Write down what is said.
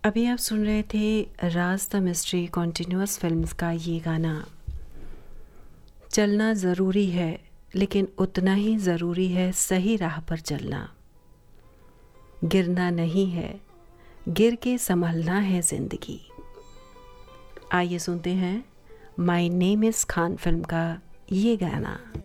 अभी आप सुन रहे थे राज द मिस्ट्री कॉन्टिन्यूअस फिल्म्स का ये गाना। चलना ज़रूरी है, लेकिन उतना ही ज़रूरी है सही राह पर चलना। गिरना नहीं है, गिर के संभलना है ज़िंदगी। आइए सुनते हैं my name is Khan film का ये गाना।